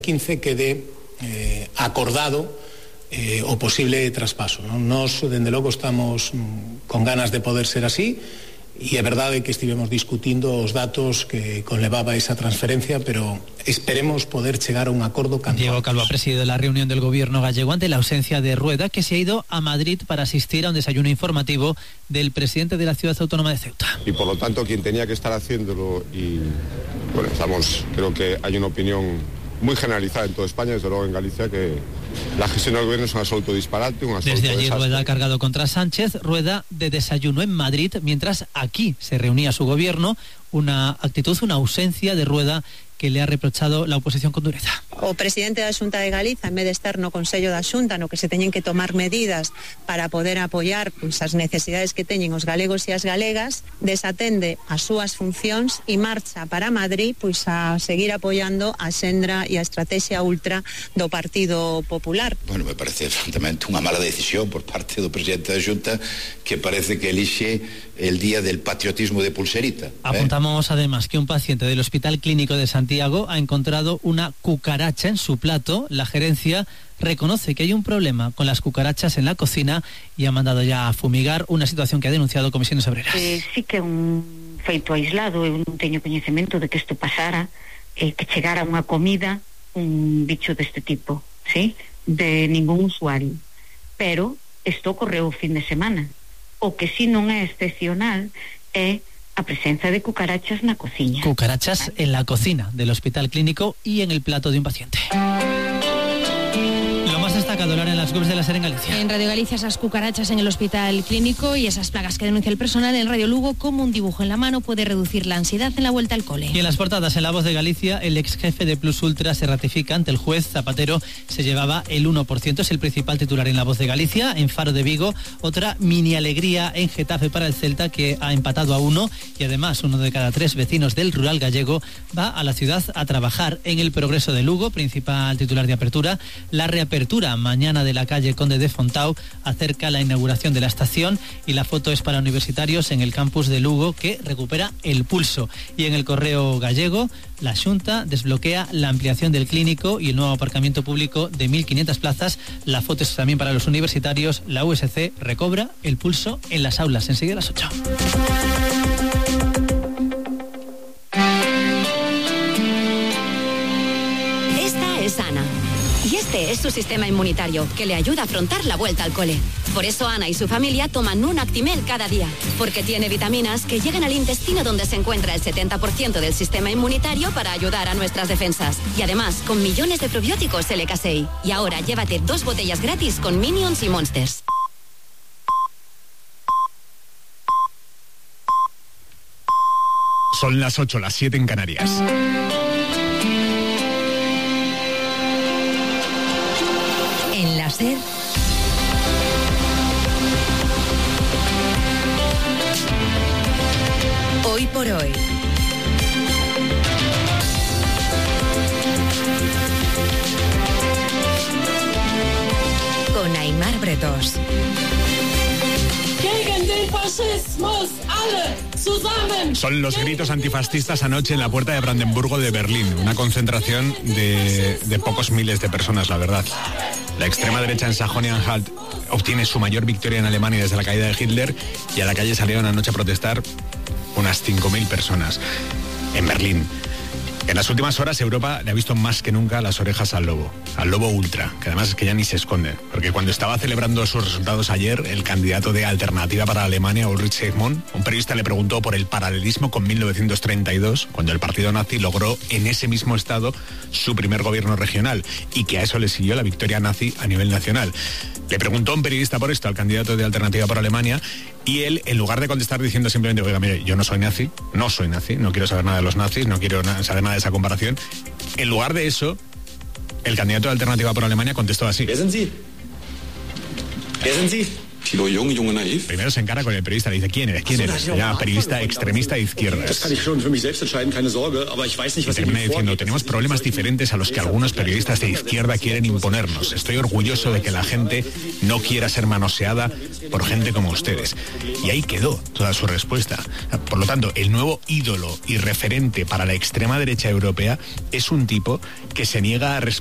15 quede acordado o posible traspaso. Nós, dende logo, estamos con ganas de poder ser así, e é verdade que estivemos discutindo os datos que conlevaba esa transferencia, pero esperemos poder chegar a un acordo canto Diego Calvo ha presidido la reunión del gobierno gallego ante la ausencia de Rueda, que se ha ido a Madrid para asistir a un desayuno informativo del presidente de la ciudad autónoma de Ceuta. Y por lo tanto, quien tenía que estar haciéndolo, y bueno, creo que hay una opinión muy generalizada en toda España, desde luego en Galicia, que la gestión del gobierno es un absoluto disparate, un absoluto desastre. Desde allí Rueda ha cargado contra Sánchez, Rueda de desayuno en Madrid, mientras aquí se reunía su gobierno, una ausencia de Rueda que le ha reprochado la oposición con dureza. O presidente da Xunta de Galiza, en vez de estar no Consello da Xunta, no que se teñen que tomar medidas para poder apoiar as necesidades que teñen os galegos e as galegas, desatende as súas funcións e marcha para Madrid a seguir apoiando a xendra e a estrategia ultra do Partido Popular. Bueno, me parece francamente unha mala decisión por parte do presidente da Xunta, que parece que elixe el día del patriotismo de pulserita. Apuntamos además que un paciente del Hospital Clínico de Santiago ha encontrado una cucaracha en su plato. La gerencia reconoce que hay un problema con las cucarachas en la cocina y ha mandado ya a fumigar, una situación que ha denunciado Comisiones Obreras. Sí que é un feito aislado, eu non teño coñecemento de que isto pasara, que chegara unha comida un bicho deste tipo, ¿sí? De ningún usuario. Pero isto ocorreu o fin de semana. O que si non é excepcional é a presencia de cucarachas na cociña. Cucarachas en la cocina del Hospital Clínico y en el plato de un paciente. Lo más destacado ahora en las webs de la SER en Galicia. En Radio Galicia, esas cucarachas en el Hospital Clínico y esas plagas que denuncia el personal. En Radio Lugo, cómo un dibujo en la mano puede reducir la ansiedad en la vuelta al cole. Y en las portadas, en La Voz de Galicia, el ex jefe de Plus Ultra se ratifica ante el juez. Zapatero se llevaba el 1%, es el principal titular en La Voz de Galicia. En Faro de Vigo, otra mini alegría en Getafe para el Celta, que ha empatado a 1, y además 1 de cada 3 vecinos del rural gallego va a la ciudad a trabajar. En el Progreso de Lugo, principal titular de apertura, la reapertura mañana de la calle Conde de Fontao acerca la inauguración de la estación, y la foto es para universitarios en el campus de Lugo, que recupera el pulso. Y en el Correo gallego, la Xunta desbloquea la ampliación del clínico y el nuevo aparcamiento público de 1.500 plazas. La foto es también para los universitarios. La USC recobra el pulso en las aulas. Enseguida a las 8. Esta es Ana. Y este es su sistema inmunitario, que le ayuda a afrontar la vuelta al cole. Por eso Ana y su familia toman un Actimel cada día, porque tiene vitaminas que llegan al intestino, donde se encuentra el 70% del sistema inmunitario, para ayudar a nuestras defensas. Y además, con millones de probióticos LK6. Y ahora llévate 2 botellas gratis con Minions y Monsters. Son las 8, las 7 en Canarias. En la SER, hoy por hoy. Con Aimar Bretos. Son los gritos antifascistas anoche en la puerta de Brandenburgo de Berlín, una concentración de pocos miles de personas, la verdad. La extrema derecha en Sajonia-Anhalt obtiene su mayor victoria en Alemania desde la caída de Hitler, y a la calle salieron anoche a protestar unas 5.000 personas en Berlín. En las últimas horas Europa le ha visto más que nunca las orejas al lobo ultra, que además es que ya ni se esconde, porque cuando estaba celebrando sus resultados ayer, el candidato de Alternativa para Alemania, Ulrich Eichmann, un periodista le preguntó por el paralelismo con 1932, cuando el partido nazi logró en ese mismo estado su primer gobierno regional, y que a eso le siguió la victoria nazi a nivel nacional. Le preguntó a un periodista por esto al candidato de Alternativa para Alemania, y él, en lugar de contestar diciendo simplemente, oiga, mire, yo no soy nazi, no quiero saber nada de los nazis, no quiero saber nada de esa comparación, en lugar de eso, el candidato de Alternativa por Alemania contestó así. ¿Wer sind Sie? Primero se encara con el periodista, le dice, ¿quién eres? Se llama periodista extremista de izquierdas. Y termina diciendo, tenemos problemas diferentes a los que algunos periodistas de izquierda quieren imponernos. Estoy orgulloso de que la gente no quiera ser manoseada por gente como ustedes. Y ahí quedó toda su respuesta. Por lo tanto, el nuevo ídolo y referente para la extrema derecha europea es un tipo que se niega a